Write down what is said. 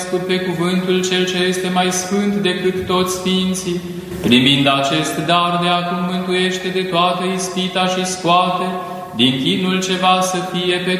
pe cuvântul cel ce este mai sfânt decât toți sfinții, primind acest dar de acum mântuiește de toată ispita și scoate din chinul ce va să fie pe